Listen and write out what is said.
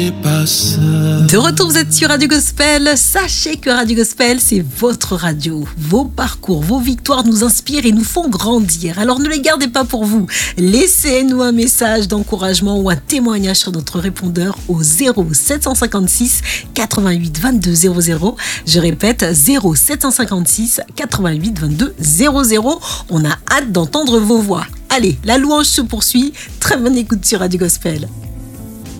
De retour, vous êtes sur Radio Gospel. Sachez que Radio Gospel, c'est votre radio. Vos parcours, vos victoires nous inspirent et nous font grandir. Alors ne les gardez pas pour vous. Laissez-nous un message d'encouragement ou un témoignage sur notre répondeur au 0756 88 22 00. Je répète, 0756 88 22 00. On a hâte d'entendre vos voix. Allez, la louange se poursuit. Très bonne écoute sur Radio Gospel.